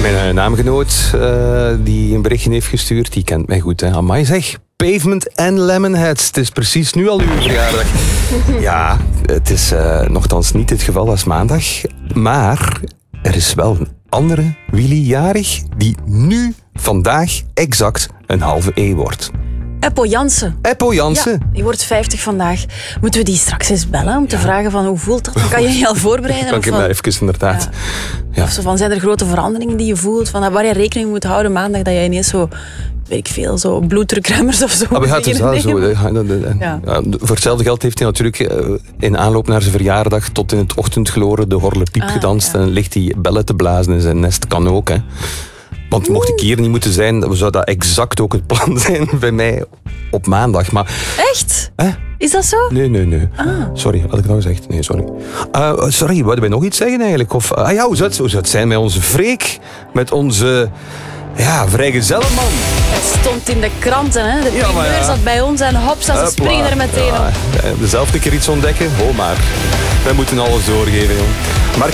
Mijn naamgenoot die een berichtje heeft gestuurd, die kent mij goed. Hè. Amai zeg, Pavement en Lemonheads. Het is precies nu al uw verjaardag. Ja, het is nogthans niet het geval als maandag. Maar er is wel een andere Willy jarig die nu, vandaag, exact een halve eeuw wordt. Eppo Jansen. Eppo Jansen. Ja, die wordt 50 vandaag. Moeten we die straks eens bellen om te vragen van hoe voelt dat? Dan kan je je al voorbereiden. Kan ik maar even, inderdaad. Ja. Of zo van, zijn er grote veranderingen die je voelt? Van, waar je rekening moet houden maandag dat je ineens zo, weet ik veel, zo bloeddrukremmers of zo. Maar het is wel zo. Voor hetzelfde geld heeft hij natuurlijk in aanloop naar zijn verjaardag tot in het ochtendgloren de horlepiep gedanst. En ligt hij bellen te blazen in zijn nest. Kan ook, hè. Want mocht ik hier niet moeten zijn, zou dat exact ook het plan zijn bij mij op maandag. Maar, echt? Is dat zo? Nee. Sorry, had ik dat gezegd? Nee, sorry. Sorry, wilden wij nog iets zeggen eigenlijk? Of, hoe zou het zijn met onze Freek? Met onze vrijgezellenman? Het stond in de kranten, hè? De primeur zat bij ons en hopsa, ze springen er meteen op. Dezelfde keer iets ontdekken? Maar wij moeten alles doorgeven, joh. Maar